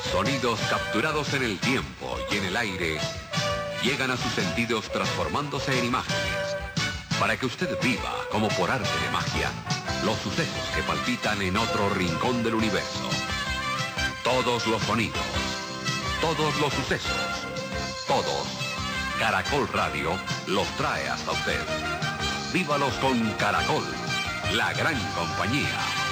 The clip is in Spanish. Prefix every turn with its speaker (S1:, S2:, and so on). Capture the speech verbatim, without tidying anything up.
S1: Sonidos capturados en el tiempo y en el aire llegan a sus sentidos transformándose en imágenes, para que usted viva, como por arte de magia, los sucesos que palpitan en otro rincón del universo. Todos los sonidos, todos los sucesos, todos. Caracol Radio los trae hasta usted. Vívalos con Caracol, la gran compañía.